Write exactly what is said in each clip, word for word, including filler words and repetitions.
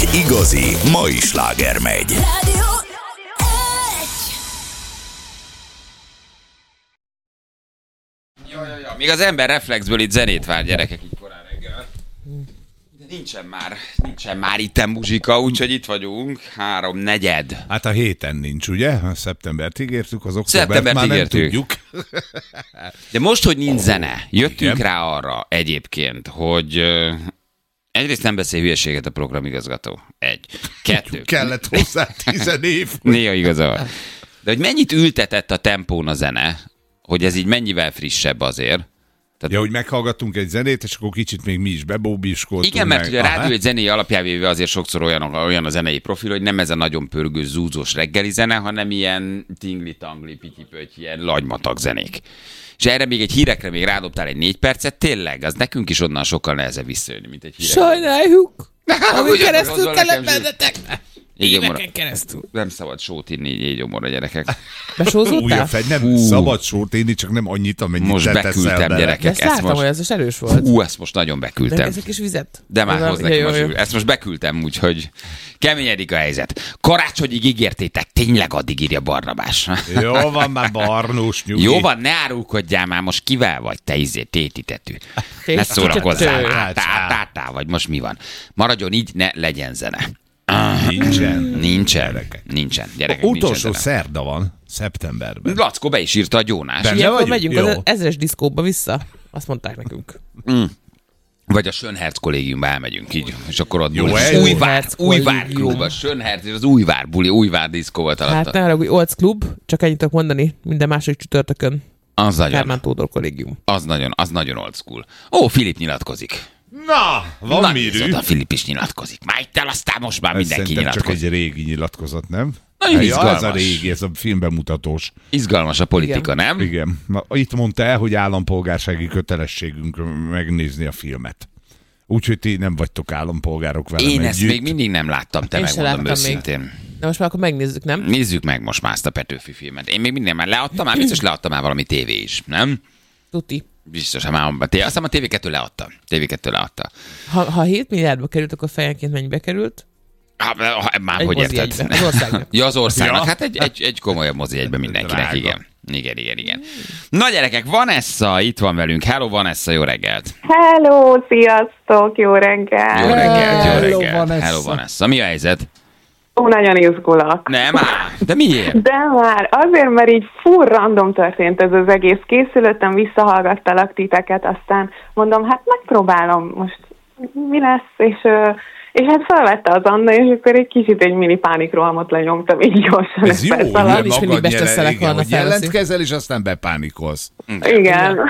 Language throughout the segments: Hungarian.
Egy igazi mai sláger megy. Ja, ja, ja. Míg az ember reflexből itt zenét vár, gyerekek, így korán reggel. De nincsen már, nincsen már itten muzsika, úgyhogy itt vagyunk, három negyed. Hát a héten nincs, ugye? A szeptembert ígértük, az októbert Szeptembert már ígértük. nem tudjuk. De most, hogy nincs zene, jöttünk Igen. rá arra egyébként, hogy uh, egyrészt nem beszél hülyeséget a programigazgató. Egy. Kettő. Kellett hozzá tizen év. Néha igaza van. De hogy mennyit ültetett a tempón a zene, hogy ez így mennyivel frissebb azért. Tehát... Ja, hogy meghallgattunk egy zenét, és akkor kicsit még mi is bebóbiskoltunk. Igen, mert meg. ugye a rádió Aha. egy zenei alapjávéve azért sokszor olyan, olyan a zenei profil, hogy nem ez a nagyon pörgő, zúzós reggeli zene, hanem ilyen tingli-tangli, pityi-pöty, ilyen lagymatag zenék. És erre még egy hírekre még rádobtál egy négy percet, tényleg, az nekünk is onnan sokkal nehezebb visszajönni, mint egy hírekre. Sajnáljuk, ami Úgy keresztül gondol kellett nekem, bennetek. Igen, Éveken mora. keresztül. Nem szabad sót inni így égyomorra, gyerekek. Besózódtál? Újabb fegy, nem Hú. szabad sót inni, csak nem annyit, amennyit Most te teszel beküldtem, bele. gyerekek. De ezt Ezt láttam, most- hogy ez is erős volt. Ú, ezt most nagyon De beküldtem. ez egy kis vizet. De már Ez a- hoz nekem jó, most. jó. Ezt most beküldtem, úgyhogy keményedik a helyzet. Karácsonyig ígértétek, tényleg addig írja Barnabás. Jó van már, Barnós, nyugi. Jó van, ne árulkodjál már, most kivel vagy, te izé, tétitetű. Ne Tétitetű. szórakozzál, átá, átá, vagy most mi van? Maradjon így, ne legyen zene. Nincsen. Nincsen, Gyerekek. nincsen, gyerekek, Utolsó nincsen zene. szerda van, szeptemberben. Lackó be is írta a gyónás. Benne Ilyenkor vagyunk? megyünk Jó. az ezres diszkóba vissza. Azt mondták nekünk. Mm. Vagy a Schönherz kollégiumba elmegyünk így, és akkor ott Jó, buli. ez jó. Újvár, Schönherz Újvár kollégium. klub, a Schönherz, és az Újvár buli, Újvár diszkó volt alatta. Hát ne haragudj, Olc Club, csak ennyit tudok mondani, minden második csütörtökön. Az nagyon, Kármán Tódor kollégium. az nagyon, az nagyon old school. Ó, Filip nyilatkozik. Na, van Na, mirű. nézd, a Filip is nyilatkozik. Már itt el, aztán most már Ez mindenki szerintem csak nyilatkozik. egy régi nyilatkozat, nem? Nagyon Ja, izgalmas. ez a régi, ez a filmbemutatós. Izgalmas a politika, Igen. nem? Igen. Na, itt mondta el, hogy állampolgársági kötelességünk megnézni a filmet. Úgyhogy ti nem vagytok állampolgárok velem Én ezt együtt. még mindig nem láttam, te Én se megmondom láttam még. őszintén. De most már akkor megnézzük, nem? Nézzük meg most már ezt a Petőfi filmet. Én még minden már leadtam, már biztos leadtam már valami tévé is, nem? Tuti. Biztos, ha már a té- aztán a té vé kettő leadta. té vé kettő leadta. Ha, ha hét milliárdba került, akkor fejenként mennyibe került? Ha, ha, már Egy hogy mozi érted? egybe. Az országnak. Ja, az országnak. Ja. Hát egy, egy, egy komolyabb mozi egyben mindenkinek, Drága. igen. Igen, igen, igen. Na gyerekek, Vanessa itt van velünk. Hello Vanessa, jó reggelt. Hello, sziasztok, jó reggel. Jó reggelt, jó Hello, reggelt. Vanessa. Hello Vanessa. Mi a helyzet? Ó, nagyon izgulok. Nem áll. De miért? De már azért, mert így full random történt ez az egész. Készülöttem, visszahallgattalak titeket, aztán mondom, hát megpróbálom most, mi lesz, és, ö, és hát felvette az Anna, és akkor egy kicsit egy mini pánikrohamot lenyomtam, így gyorsan. Ez jó, perc hogy alatt. is mindig magad besteszelek, igen, Anna hogy felveszi. jelentkezel, és aztán bepánikolsz. Igen.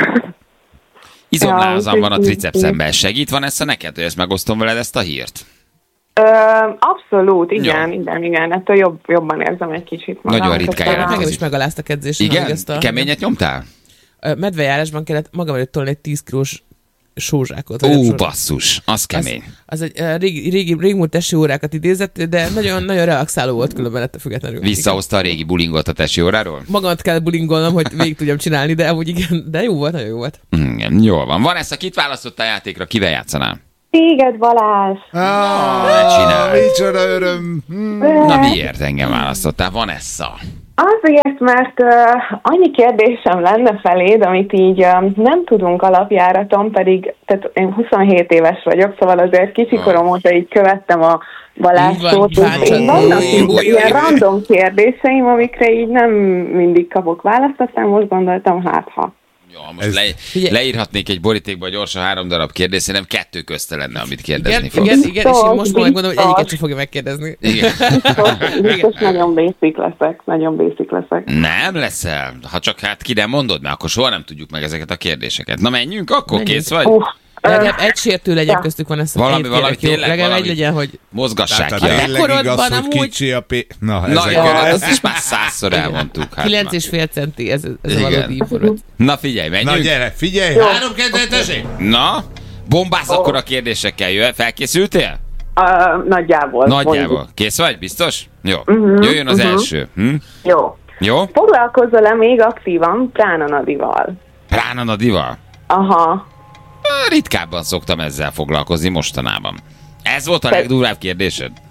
Izomlázam Ja, van a úgyhogy- tricepszemben. Segít Vanessa neked, hogy ezt megosztom veled ezt a hírt? Ö, abszolút, igen, Jó. igen, igen. Ettől jobb, jobban érzem egy kicsit magam. Nagyon ritkán Aztán- jelentkezik. Engem is megaláztak edzésen. Igen? ahogy ezt a- Keményet nyomtál? Ö, Medvejárásban kellett magam előtt tolni egy tíz kilós sózsákot. vagy nem Ó, sózsák. basszus, az kemény. Az egy ö, régi, régi, régmúlt testi órákat idézett, de nagyon, nagyon relaxáló volt különben ettől függetlenül. Visszahozta a régi bulingot a tesi óráról? Magamat kell bulingolnom, hogy végig tudjam csinálni, de amúgy igen, de jó volt, nagyon jó volt. Igen, jól van. Vanessa, kit választottál a játékra? Kivel játszanál? Téged, Balázs. Ah, ne csináld. micsoda öröm. Hm. Na miért engem választottál? Vanessa. Azért, mert uh, annyi kérdésem lenne feléd, amit így uh, nem tudunk alapjáraton, pedig tehát én huszonhét éves vagyok, szóval azért kicsi-korom óta így követtem a Balázs Így van, szót, és báncsad. így vannak Új, így új, ilyen új. random kérdéseim, amikre így nem mindig kapok választ, aztán most gondoltam, hát ha. Jó, most Ez- le, Figyelj. leírhatnék egy borítékba gyorsan három darab kérdés, szerintem kettő közte lenne, amit kérdezni Igen, fogsz. igen, igen, és én most Biztos, megmondom, hogy egyiket biztos. sem fogja megkérdezni. Igen. Biztos, biztos nagyon basic leszek, nagyon basic leszek. Nem leszel? Ha csak hát ki nem mondod, mert akkor soha nem tudjuk meg ezeket a kérdéseket. Na menjünk, akkor Menjünk. kész vagy? Uh, Legalább egy sértő legyen Ja. köztük, van ezt a Valami- két valami kérlek, jó? tényleg Legalább egy valami. legyen, hogy Mozgassák Tehát ki. a a- tényleg igaz, Ekkorodban hogy amúgy- kicsi a pé... Na, Na jó, ezeket... ezt is már százszor elmondtuk. Hát kilenc már. és fél centi, ez, ez a Igen. valódi információ. Na figyelj, Na menjünk. gyere, figyelj! Három kedvet esély! Na, bombáz akkor a kérdésekkel. Jöjj, felkészültél? uh, nagyjából. Nagyjából. mondjuk. Kész vagy? Biztos? Jó. Mhm, Jöjjön az mhm. első. Hm? Jó. Jó? Foglalkozol-e még aktívan Prána Nadival? Prána Nadival? Aha. Ritkábban szoktam ezzel foglalkozni mostanában. Ez volt a Te- legdurvább kérdésed?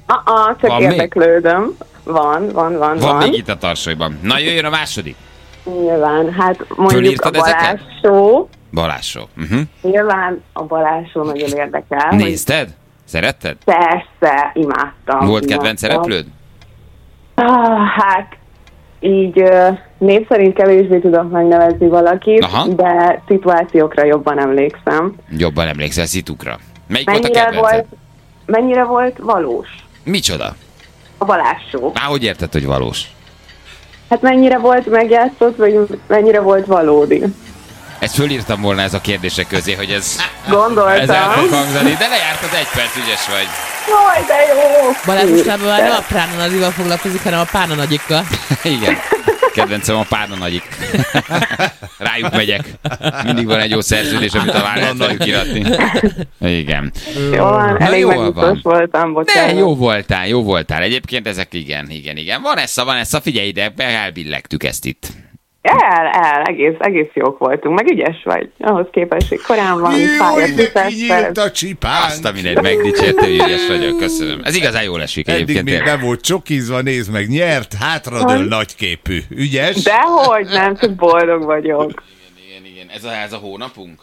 Ah, csak Van még? érdeklődöm. Van, van, van, Van van. még itt a tarsolyban. Na, jöjjön a második. Nyilván, hát mondjuk Fölírtad a Balázs ezeket? Show. Balázs Show. Uh-huh. Nyilván a Balázs Show nagyon érdekel. hogy Nézted? Szeretted? Persze, imádtam. Volt kedvenc imádtam. szereplőd? Ah, hát így uh, név szerint kevésbé tudok megnevezni valakit, Aha. de szituációkra jobban emlékszem. Jobban emlékszel szitukra. Melyik volt a Mennyire kedvenced? volt, mennyire volt valós Micsoda? a Balázs Show? Á, hogy érted, hogy valós? Hát mennyire volt megjátszott, vagy mennyire volt valódi? Ezt fölírtam volna ez a kérdések közé, hogy ez, ez el Gondoltam. fog hangzani, de lejárt az egy perc, ügyes vagy. Jaj, de jó! Balázs mostában már nem a Prána Nagyival foglalkozik, hanem a Pána Nagyikkal. Igen. Kedvencem a Párna Nagyik. Rájuk megyek. Mindig van egy jó szerződés, amit a vállalt velük kiratni. Igen. Jó van, Na, elég jól megnyugtós van. voltam, De bocsánat. jó voltál, jó voltál. Egyébként ezek igen, igen, igen. Van ez, van ez, figyelj ide, elbillegtük ezt itt. El, el, egész, egész jók voltunk, meg ügyes vagy. Ahhoz képest, hogy korán van, fáj a Jaj, de futás, kinyílt a csipánk. Azt a mindegy, megdicsérte, hogy ügyes vagyok, köszönöm. Ez igazán jól esik Eddig egyébként. még tényleg. nem volt csokizva, nézd meg, nyert, hátradől nagyképű. Ügyes? Dehogy nem, csak boldog vagyok. Igen, igen. Ez a, ez a hónapunk?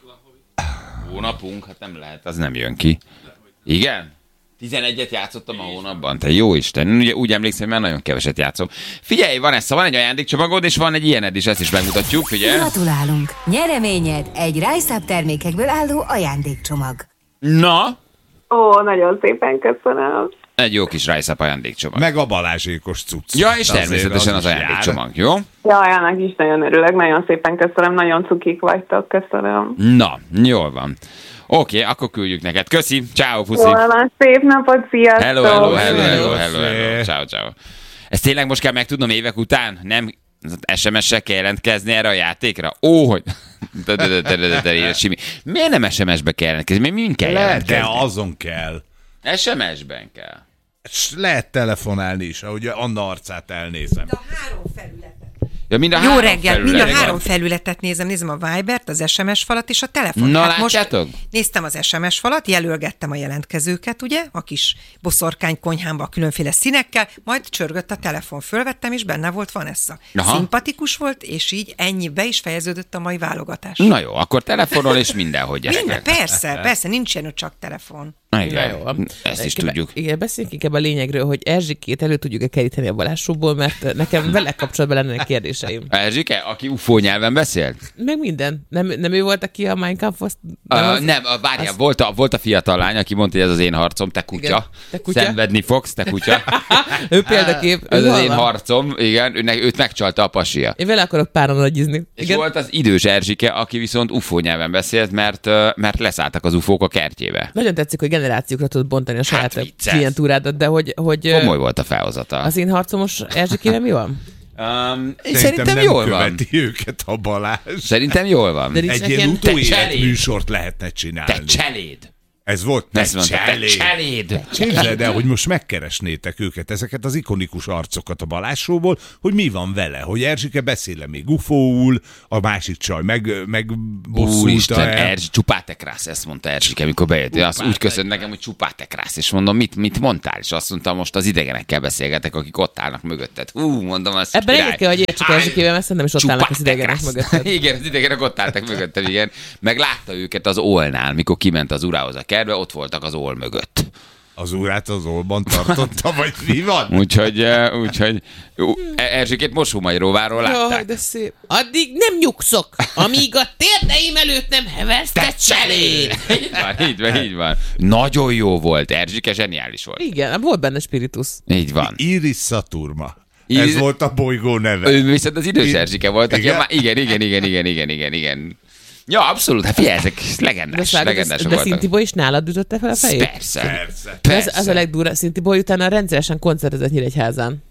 Hónapunk? Hát nem lehet, az nem jön ki. Igen? tizenegyet játszottam a hónapban? Te jó Isten, ugye úgy emlékszem, mert nagyon keveset játszom. Figyelj, van ez, van egy ajándékcsomagod, és van egy ilyened is, ezt is megmutatjuk, figyelj. Gratulálunk! Nyereményed egy Rise-Up termékekből álló ajándékcsomag. Na, Ó, nagyon szépen köszönöm. egy jó kis Rise Up ajándékcsomag. Meg a Balázsékos cucc. Ja, és Azért természetesen az is ajándékcsomag, jó? Jaj, annak is nagyon örülök, nagyon szépen köszönöm, nagyon cukik vagytok, köszönöm. Na, jól van. Oké, okay, akkor küldjük neked. Köszi, ciao, puszi. Jól van, szép napot, sziasztok! Hello, hello, hello, hello, Hello, hello, hello. Ciao, ciao. Ezt tényleg most kell megtudnom évek után? Nem es em es-sel kell jelentkezni erre a játékra? Ó, hogy... De, de, de, de, de, de, de, Simi. Miért nem es em es-be kell jelentkezni? Miért mind kell Lehet, jelentkezni? de azon kell. es em es-ben kell. S lehet telefonálni is, ahogy Anna arcát elnézem. A három felületet. Ja, mind a Jó három reggel, mind a felület. három felületet nézem, nézem a Vibert, az es em es falat és a telefon. Na, Hát látjátok? most néztem az es em es falat, jelölgettem a jelentkezőket, ugye, a kis boszorkány konyhámba a különféle színekkel, majd csörgött a telefon, fölvettem, és benne volt Vanessa. Aha. Szimpatikus volt, és így ennyi be is fejeződött a mai válogatás. Na jó, akkor telefonol és mindenhogy Minden, gyerekek. persze, persze, nincs ilyen, hogy csak telefon. Igen, Na jó van. ezt is Inkább- tudjuk. Igen, beszéljünk inkább a lényegről, hogy Erzsikét elő tudjuk-e keríteni a Balázs Show-ból, mert nekem vele kapcsolatban lennének kérdéseim. Erzsike, aki ufó nyelven beszélt? Meg minden. Nem, nem ő volt, aki a Minecraft-hoz... Nem, az- uh, nem a- várjál, az- volt, a, volt a fiatal lány, aki mondta, hogy ez az én harcom, te kutya. Igen, te kutya. Szenvedni fogsz, te kutya. Ő példakép. Ez ő az hol én van? harcom, igen, őnek, őt megcsalta a pasia. Én vele akarok páran nagyizni. És Igen. volt az idős Erzsike, aki viszont ufó nyelven beszélt, mert, ö, mert leszálltak az ufók a kertjébe. Nagyon tetszik, hogy generációkra tudod bontani a saját Hát vicces. klientúrádat, de hogy, hogy ö, Komoly volt a felhozatal. az én harcomos Erzsikével mi van? Um, Szerintem, szerintem nem jól van. követi őket a Balázs. Szerintem jól van. De nincs Egy neki ilyen ilyen- utóélet cseléd. műsort lehetne csinálni. Te cseléd! Ez volt, te Ezt mondta, te cseléd. cseléd! Képzeld el, hogy most megkeresnétek őket, ezeket az ikonikus arcokat a Balázs Show-ból, hogy mi van vele, hogy Erzsike beszél még ufóul, a másik csaj meg, meg bosszulta Úristen, el. Erzsi, csupátekrász, ezt mondta Erzsike, amikor bejött. Azt úgy köszönt nekem, hogy csupátekrász, és mondom, mit, mit mondtál? És azt mondta, most az idegenekkel beszélgetek, akik ott állnak mögötted. Hú, mondom, azt Ebben király. egyet kell, hogy értsük Áj, Erzsikével, mert szerintem is ott állnak az idegenek csupátekrász. mögötted. Igen, az idegenek ott álltak mögöttem, igen. Meg látta őket az Olnál, mikor kiment az urához a kertbe, ott voltak az Ol mögött. Az órát az olban tartotta, vagy mi van? Úgyhogy, eh, úgyhogy ú, Erzsikét Mosómajróváról Jaj, látták. de szép. Addig nem nyugszok, amíg a térdeim előtt nem heversz, te cseléd! Így van, így van, így van. Nagyon jó volt, Erzsike zseniális volt. Igen, volt benne spiritus. Így van. Iris Saturma. Iris- Ez volt a bolygó neve. Ő viszont az idős I- Erzsike volt, aki Igen? igen? igen, igen, igen, igen, igen, igen, igen. Ja, abszolút, hát figyelj, ezek De, legendás, Sága, de, legendások de voltak. Szintibo is nálad ütötte fel a fejét? Persze, Persze. persze. Ez, az a legdurva. Szintibo utána rendszeresen koncertezett Nyíregyházán.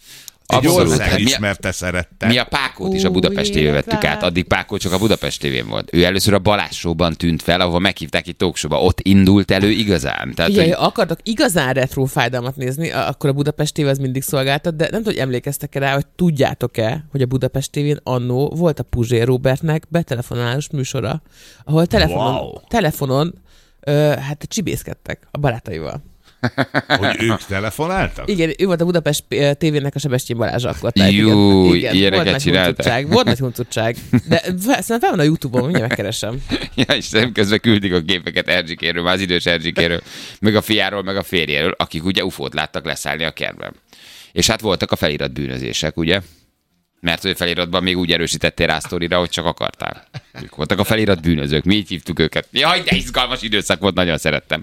Egy Abszolút. ország Hát mi, a, ismerte szerette. mi a Pákót is a Budapest tévé vettük át, addig Pákó csak a Budapest tévén volt. Ő először a Balázs Show-ban tűnt fel, ahova meghívták egy talkshowba, ott indult elő igazán. Tehát, Ugye, hogy ha akartok igazán retro fájdalmat nézni, a- akkor a Budapest té vé az mindig szolgáltat, de nem tudom, hogy emlékeztek-e rá, hogy tudjátok-e, hogy a Budapest tévén annó volt a Puzsér Robertnek betelefonálós műsora, ahol telefonon, Wow. telefonon ö, hát csibészkedtek a barátaival. Hogy ők telefonáltak? Igen, ő volt a Budapest té vének a Sebestyén Balázs akkor. Tehát Jó, igen, igen, ilyeneket csináltak. Volt nagy huncutság. De fel, szerintem fel van a YouTube-on, mindjárt megkeresem. Ja, és közben küldik a képeket Erzsikéről, már az idős Erzsikéről, meg a fiáról, meg a férjéről, akik ugye ufót láttak leszállni a kertben. És hát voltak a felirat bűnözések, ugye? Mert hogy feliratban még úgy erősítettél rá sztorira, hogy csak akartál. Ők voltak a felirat bűnözők, mi így hívtuk őket. Jaj, de izgalmas időszak volt, nagyon szerettem.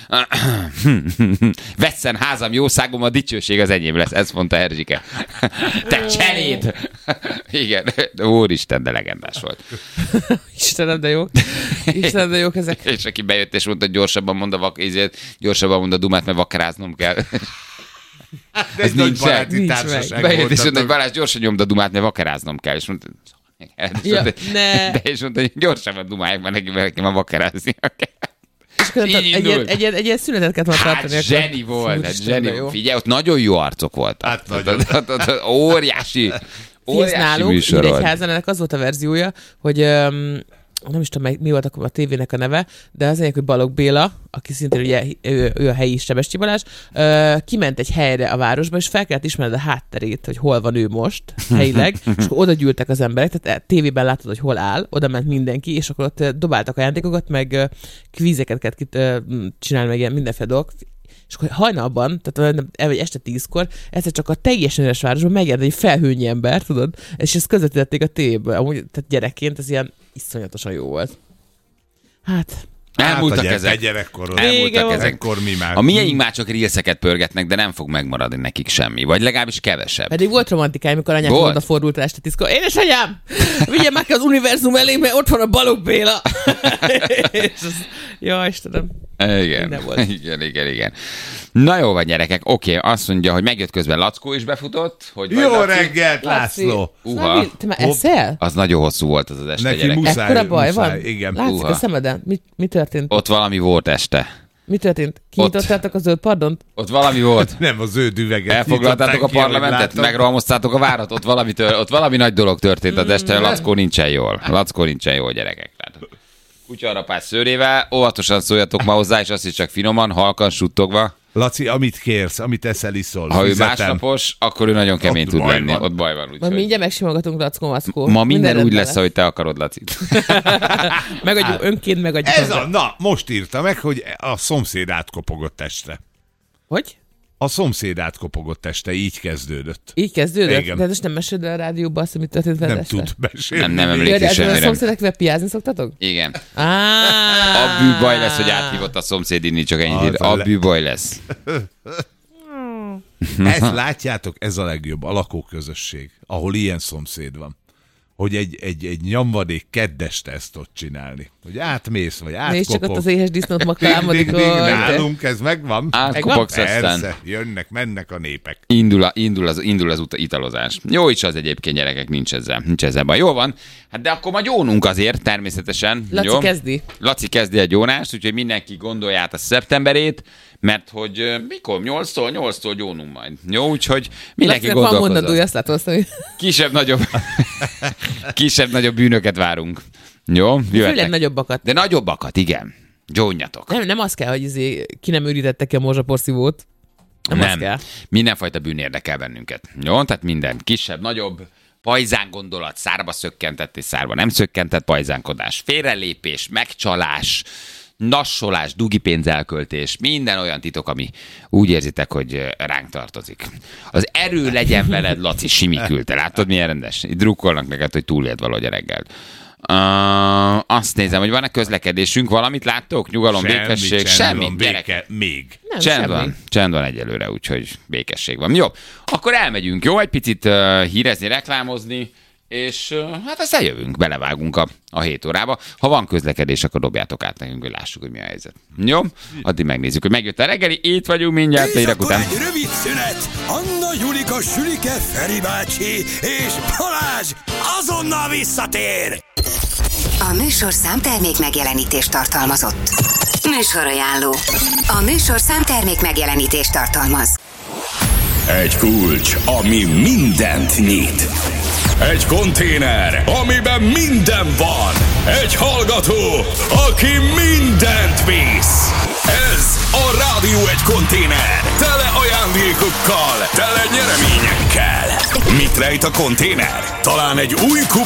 Vesszen házam, jószágom, a dicsőség az enyém lesz, ezt mondta Erzsike. Te cseléd! Igen, úristen, de legendás volt. Istenem, de jó. Istenem, de jók ezek. És aki bejött és mondta, gyorsabban mond a vak, ezért, gyorsabban mond a dumát, mert vakaráznom kell. De ez nincs baráti nincs társaság. Bejött és mondta, hogy Balázs, gyorsan nyomd a dumát, mert vakaráznom kell. És mondta, ja, ne. de és mondta, hogy gyorsabban dumálják, mert neki, neki már vakaráznia kell. És akkor egy, egy, egy, egy, egy ilyen szünetet kellett volna tartani. Hát zseni volt, hát zseni. Figyelj, ott nagyon jó arcok voltak. Hát nagyon. Óriási, óriási nálunk, műsor volt. Nyíregyházan ennek az volt a verziója, hogy um, nem is tudom, mi volt akkor a tévének a neve, de az egyik, hogy Balogh Béla, aki szintén ugye, ő, ő a helyi Sebestyén Balázs, uh, kiment egy helyre a városba, és fel kellett ismerned a hátterét, hogy hol van ő most, helyileg, és akkor oda gyűltek az emberek, tehát tévében látod, hogy hol áll, oda ment mindenki, és akkor ott dobáltak ajándékokat, meg uh, kvízeket kellett uh, csinálni, meg ilyen mindenféle dolgok. És akkor hajnalban, tehát vagy este tízkor, egyszer csak a teljesen üres városban megjelent egy felhőnyi ember, tudod, és ezt közvetítették a tévéből. Amúgy, tehát gyerekként ez ilyen iszonyatosan jó volt. Hát... Elmúltak hát, ezek. Gyerekkoron. Elmúltak ezek. Ekkor mi már. A miénk már csak rílszeket pörgetnek, de nem fog megmaradni nekik semmi. Vagy legalábbis kevesebb. Pedig volt romantikája, amikor anyám oda fordult este tízkor. Édesanyám, vigye meg az univerzum elé, mert ott van a Balogh Béla. És az... Ja, Istenem. Igen, igen, igen, igen. Na jó van, gyerekek, oké, azt mondja, hogy megjött közben Lackó is befutott. Hogy jó Laci... reggelt, László! Uha. Te már eszel? Az nagyon hosszú volt az az este, neki gyerek. muszáj, ekkora baj muszáj, van? Igen. Látszik Uha. a szemeden? Mi, mi történt? Ott valami volt este. Mi történt? Kinyitottátok a zöld pardont? Ott valami volt. Nem, az ő düveget. Elfoglaltátok a ki, parlamentet, megrohamoztátok a várat, ott valami, tör, ott valami nagy dolog történt az este, Lackó nincsen jól. Lackó nincsen jól, gyerekek. Kutyarapás szőrével, óvatosan szóljatok ma hozzá, és azt is csak finoman, halkan, suttogva. Laci, amit kérsz, amit eszel, iszol. Ha ő fizetem. másnapos, akkor ő nagyon kemény Ott tud baj lenni. van. Ott baj van. Ma Úgyhogy... mindjárt megsimogatunk, Lackó, Mackó. Ma minden, minden úgy lesz, lesz, ahogy te akarod, Laci. Megadjuk, önként megadjuk. Ez hozzá. a, na, most írta meg, hogy a szomszéd átkopogott este. Hogy? A szomszéd átkopogott este, így kezdődött. Így kezdődött? Igen. De most nem meséld el a rádióban azt, amit történt veled Nem este? tud mesélni. Nem, nem Ja, emlékszik de ezzel a semmire. szomszédekvel piázni szoktatok? Igen. Ah. A bűbaj lesz, hogy áthívott a szomszéd inni, csak ennyit ír. Az a A le- bűbaj lesz. Ezt látjátok, ez a legjobb, a lakóközösség, ahol ilyen szomszéd van. Hogy egy, egy, egy nyomvadék keddeste ezt ott csinálni. Hogy átmész, vagy átkopog. Nézd csak ott az éhes disznót makálmodik. Ding, ding, ding, nálunk ez megvan. Átkopogsz aztán. Persze, jönnek, mennek a népek. Indul, a, indul, az, indul az uta, italozás. Jó is az egyébként, gyerekek, nincs ezzel, nincs ezzel baj. Jó van, hát de akkor ma gyónunk azért, természetesen. Laci jó? kezdi. Laci kezdi egy gyónást, úgyhogy mindenki gondolja át a szeptemberét, mert hogy uh, mikor? nyolctól, nyolctól gyónunk majd. Jó, úgyhogy mindenki Lacinak van gondolkozzon. mondandója, azt látom, azt hogy... Kisebb-nagyobb kisebb-nagyobb bűnöket várunk. Jó, Főleg jöhetnek. nagyobbakat. De nagyobbakat, igen. Gyónjatok. Nem, nem az kell, hogy izé, ki nem ürítette ki a morzsaporszívót. Nem, az Nem. kell. Mindenfajta bűn érdekel bennünket. Jó? Tehát minden kisebb, nagyobb, pajzán gondolat, szárba szökkentett és szárba nem szökkentett pajzánkodás, félrelépés, megcsalás, nassolás, dugipénz elköltés, minden olyan titok, ami úgy érzitek, hogy ránk tartozik. Az erő legyen veled, Laci, simikülte. Látod, milyen rendes? Itt drukkolnak neked, hogy túléld valahogy a reggel. Uh, azt nézem, hogy van-e közlekedésünk, valamit láttok? Nyugalom, Semmi, békesség, csend semmi, van, gyerek. béke, még. Nem, Csend semmi. van, csend van egyelőre, úgyhogy békesség van. Jó, akkor elmegyünk, jó? Egy picit uh, hírezni, reklámozni, és uh, hát aztán jövünk, belevágunk a, a hét órába. Ha van közlekedés, akkor dobjátok át nekünk, hogy lássuk, hogy mi a helyzet. Jó? Addig megnézzük, hogy megjött a reggeli, itt vagyunk mindjárt, És érek akkor után. egy rövid szünet. Anna, Julika, Sülike, Feri bácsi és Balázs azonnal visszatér. A műsorszám termék megjelenítést tartalmazott. Műsorajánló. A műsorszám termék megjelenítést tartalmaz. Egy kulcs, ami mindent nyit. Egy konténer, amiben minden van. Egy hallgató, aki mindent visz. Ez a Rádió egy konténer. Tele ajándékokkal, tele nyereményekkel. Mit rejt a konténer? Talán egy új kup